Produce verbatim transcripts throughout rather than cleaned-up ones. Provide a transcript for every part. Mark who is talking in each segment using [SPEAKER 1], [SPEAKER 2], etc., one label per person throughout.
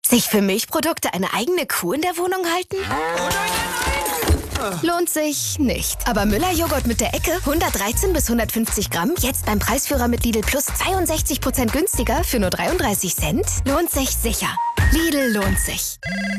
[SPEAKER 1] Sich für Milchprodukte eine eigene Kuh in der Wohnung halten? Lohnt sich nicht. Aber Müller-Joghurt mit der Ecke, hundertdreizehn bis hundertfünfzig Gramm, jetzt beim Preisführer mit Lidl Plus zweiundsechzig Prozent günstiger für nur dreiunddreißig Cent? Lohnt sich sicher. Lidl lohnt sich.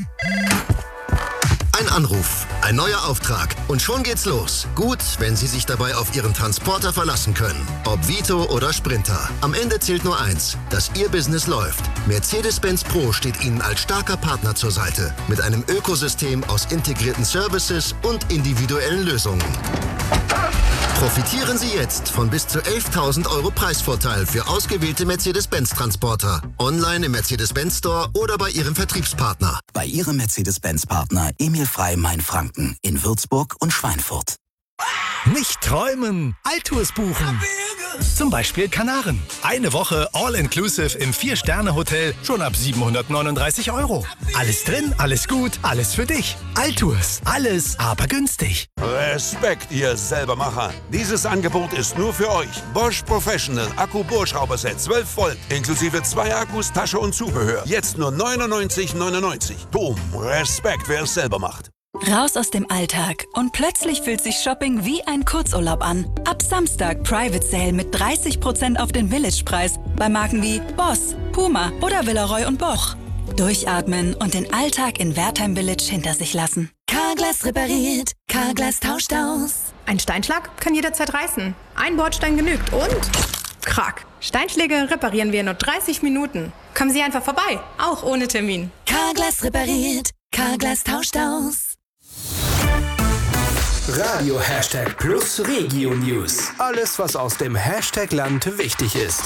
[SPEAKER 2] Ein Anruf, ein neuer Auftrag und schon geht's los. Gut, wenn Sie sich dabei auf Ihren Transporter verlassen können. Ob Vito oder Sprinter. Am Ende zählt nur eins, dass Ihr Business läuft. Mercedes-Benz Pro steht Ihnen als starker Partner zur Seite. Mit einem Ökosystem aus integrierten Services und individuellen Lösungen. Profitieren Sie jetzt von bis zu elftausend Euro Preisvorteil für ausgewählte Mercedes-Benz-Transporter. Online im Mercedes-Benz Store oder bei Ihrem Vertriebspartner.
[SPEAKER 3] Bei Ihrem Mercedes-Benz-Partner Emil Frey Mainfranken in Würzburg und Schweinfurt.
[SPEAKER 4] Nicht träumen, Altours buchen. Zum Beispiel Kanaren. Eine Woche All-Inclusive im vier-Sterne-Hotel schon ab siebenhundertneununddreißig Euro. Alles drin, alles gut, alles für dich. Altours, alles aber günstig.
[SPEAKER 5] Respekt, ihr Selbermacher. Dieses Angebot ist nur für euch. Bosch Professional Akku-Bohrschrauberset zwölf Volt, inklusive zwei Akkus, Tasche und Zubehör. Jetzt nur neunundneunzig neunundneunzig. Boom, Respekt, wer es selber macht.
[SPEAKER 6] Raus aus dem Alltag und plötzlich fühlt sich Shopping wie ein Kurzurlaub an. Ab Samstag Private Sale mit dreißig Prozent auf den Village-Preis bei Marken wie Boss, Puma oder Villeroy und Boch. Durchatmen und den Alltag in Wertheim Village hinter sich lassen.
[SPEAKER 7] Carglass repariert, Carglass tauscht aus.
[SPEAKER 8] Ein Steinschlag kann jederzeit reißen. Ein Bordstein genügt und... Krack. Steinschläge reparieren wir in nur dreißig Minuten. Kommen Sie einfach vorbei, auch ohne Termin.
[SPEAKER 7] Carglass repariert, Carglass tauscht aus.
[SPEAKER 9] Radio Hashtag Plus Regio News. Alles, was aus dem Hashtag-Land wichtig ist.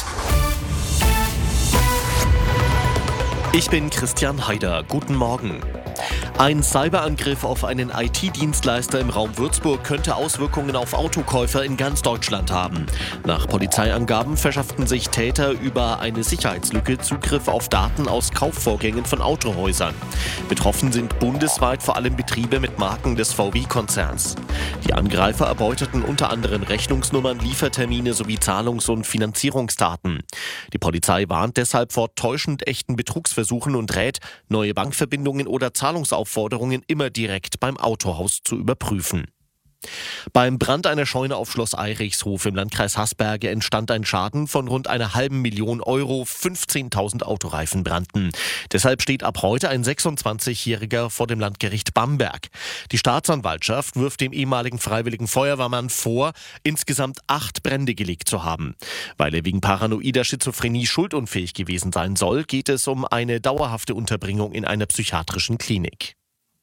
[SPEAKER 10] Ich bin Christian Haider. Guten Morgen. Ein Cyberangriff auf einen I T-Dienstleister im Raum Würzburg könnte Auswirkungen auf Autokäufer in ganz Deutschland haben. Nach Polizeiangaben verschafften sich Täter über eine Sicherheitslücke Zugriff auf Daten aus Kaufvorgängen von Autohäusern. Betroffen sind bundesweit vor allem Betriebe mit Marken des V W-Konzerns. Die Angreifer erbeuteten unter anderem Rechnungsnummern, Liefertermine sowie Zahlungs- und Finanzierungsdaten. Die Polizei warnt deshalb vor täuschend echten Betrugsversuchen und rät, neue Bankverbindungen oder Zahlungsaufforderungen immer direkt beim Autohaus zu überprüfen. Beim Brand einer Scheune auf Schloss Eirichshof im Landkreis Haßberge entstand ein Schaden von rund einer halben Million Euro. fünfzehntausend Autoreifen brannten. Deshalb steht ab heute ein sechsundzwanzigjähriger vor dem Landgericht Bamberg. Die Staatsanwaltschaft wirft dem ehemaligen freiwilligen Feuerwehrmann vor, insgesamt acht Brände gelegt zu haben. Weil er wegen paranoider Schizophrenie schuldunfähig gewesen sein soll, geht es um eine dauerhafte Unterbringung in einer psychiatrischen Klinik.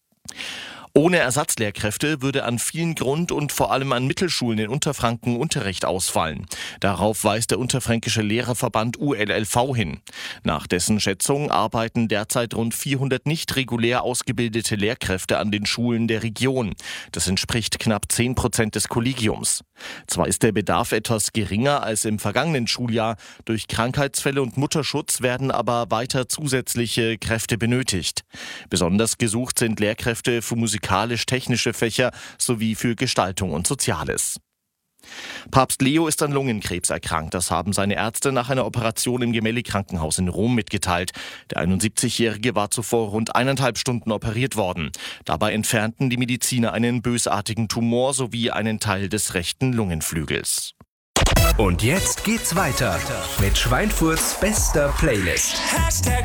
[SPEAKER 10] Ohne Ersatzlehrkräfte würde an vielen Grund- und vor allem an Mittelschulen in Unterfranken Unterricht ausfallen. Darauf weist der Unterfränkische Lehrerverband U L L V hin. Nach dessen Schätzung arbeiten derzeit rund vierhundert nicht regulär ausgebildete Lehrkräfte an den Schulen der Region. Das entspricht knapp zehn Prozent des Kollegiums. Zwar ist der Bedarf etwas geringer als im vergangenen Schuljahr, durch Krankheitsfälle und Mutterschutz werden aber weiter zusätzliche Kräfte benötigt. Besonders gesucht sind Lehrkräfte für musikalisch-technische Fächer sowie für Gestaltung und Soziales. Papst Leo ist an Lungenkrebs erkrankt. Das haben seine Ärzte nach einer Operation im Gemelli-Krankenhaus in Rom mitgeteilt. Der einundsiebzigjährige war zuvor rund eineinhalb Stunden operiert worden. Dabei entfernten die Mediziner einen bösartigen Tumor sowie einen Teil des rechten Lungenflügels.
[SPEAKER 9] Und jetzt geht's weiter mit Schweinfurts bester Playlist.